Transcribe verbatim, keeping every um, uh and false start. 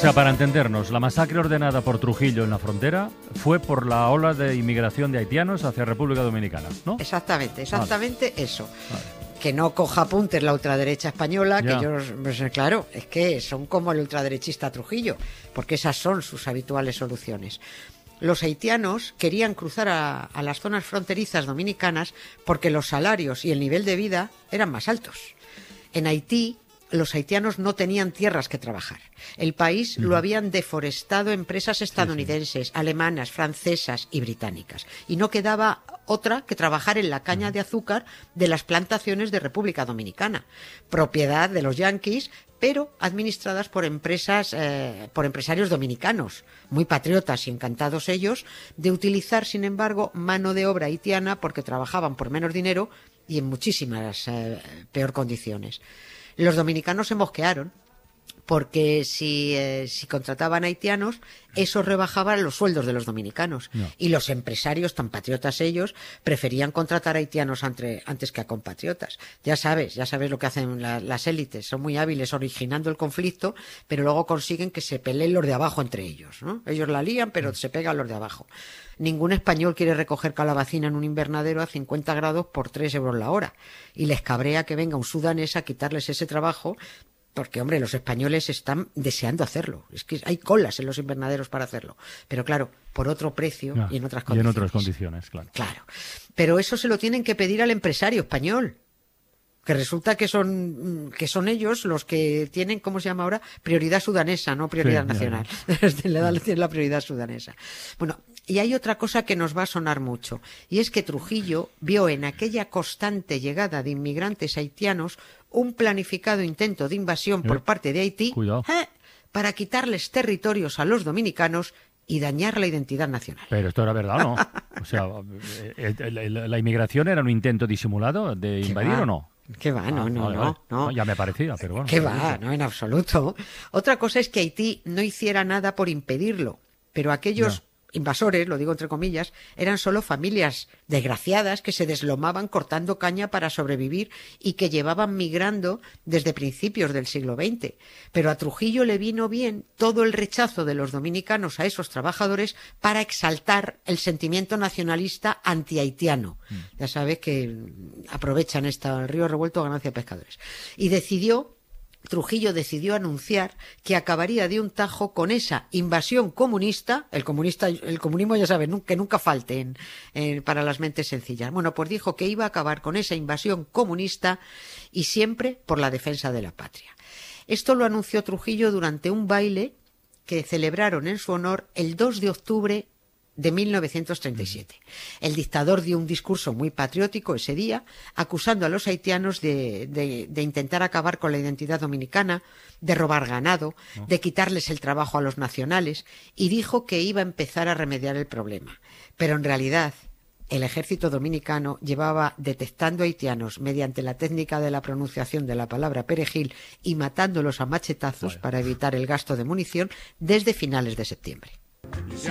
sea, para entendernos, la masacre ordenada por Trujillo en la frontera fue por la ola de inmigración de haitianos hacia República Dominicana, ¿no? Exactamente, exactamente vale. eso. Vale. Que no coja apuntes la ultraderecha española, ya. que ellos, pues, claro, es que son como el ultraderechista Trujillo, porque esas son sus habituales soluciones. Los haitianos querían cruzar a, a las zonas fronterizas dominicanas porque los salarios y el nivel de vida eran más altos. En Haití, los haitianos no tenían tierras que trabajar. El país uh-huh. lo habían deforestado empresas estadounidenses, sí, sí. alemanas, francesas y británicas. Y no quedaba otra que trabajar en la caña uh-huh. de azúcar de las plantaciones de República Dominicana, propiedad de los yanquis, pero administradas por empresas, eh, por empresarios dominicanos, muy patriotas y encantados ellos de utilizar, sin embargo, mano de obra haitiana porque trabajaban por menos dinero y en muchísimas eh, peor condiciones. Los dominicanos se mosquearon porque si, eh, si contrataban haitianos, eso rebajaba los sueldos de los dominicanos. No. Y los empresarios, tan patriotas ellos, preferían contratar haitianos entre, antes que a compatriotas. Ya sabes, ya sabes lo que hacen la, las élites. Son muy hábiles originando el conflicto, pero luego consiguen que se peleen los de abajo entre ellos, ¿no? Ellos la lían, pero mm. se pegan los de abajo. Ningún español quiere recoger calabacina en un invernadero a cincuenta grados por tres euros la hora. Y les cabrea que venga un sudanés a quitarles ese trabajo, porque, hombre, los españoles están deseando hacerlo. Es que hay colas en los invernaderos para hacerlo. Pero, claro, por otro precio no, y en otras condiciones. Y en otras condiciones, claro. Claro. Pero eso se lo tienen que pedir al empresario español. Que resulta que son que son ellos los que tienen, ¿cómo se llama ahora? Prioridad sudanesa, no prioridad sí, nacional. Ya, ya. Le dan la prioridad sudanesa. Bueno, y hay otra cosa que nos va a sonar mucho, y es que Trujillo vio en aquella constante llegada de inmigrantes haitianos un planificado intento de invasión eh, por parte de Haití eh, para quitarles territorios a los dominicanos y dañar la identidad nacional. Pero esto era verdad, ¿no? O sea, ¿la, la inmigración era un intento disimulado de invadir o no? ¿Qué va? No, ah, no, vale, no, vale. no. Ya me parecía, pero bueno. ¿Qué va? No, en absoluto. Otra cosa es que Haití no hiciera nada por impedirlo, pero aquellos ya. invasores, lo digo entre comillas, eran solo familias desgraciadas que se deslomaban cortando caña para sobrevivir y que llevaban migrando desde principios del siglo veinte. Pero a Trujillo le vino bien todo el rechazo de los dominicanos a esos trabajadores para exaltar el sentimiento nacionalista anti-haitiano. Mm. Ya sabes que aprovechan esta, el río revuelto a ganancia de pescadores. Y decidió Trujillo decidió anunciar que acabaría de un tajo con esa invasión comunista, el comunista, el comunismo ya saben, que nunca falte en, en, para las mentes sencillas. Bueno, pues dijo que iba a acabar con esa invasión comunista y siempre por la defensa de la patria. Esto lo anunció Trujillo durante un baile que celebraron en su honor el dos de octubre de mil novecientos treinta y siete. El dictador dio un discurso muy patriótico ese día, acusando a los haitianos de, de, de intentar acabar con la identidad dominicana, de robar ganado, no. de quitarles el trabajo a los nacionales, y dijo que iba a empezar a remediar el problema. Pero en realidad, el ejército dominicano llevaba detectando haitianos mediante la técnica de la pronunciación de la palabra perejil y matándolos a machetazos vale. para evitar el gasto de munición desde finales de septiembre.